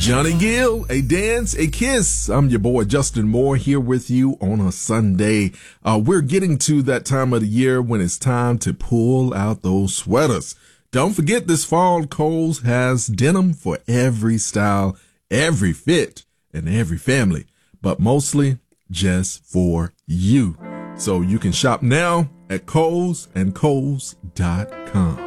Johnny Gill, a dance, a kiss. I'm your boy Justin Moore here with you on a Sunday. We're getting to that time of the year when it's time to pull out those sweaters. Don't forget this fall, Kohl's has denim for every style, every fit, and every family, but mostly just for you. So you can shop now at Kohl's and Kohl's.com.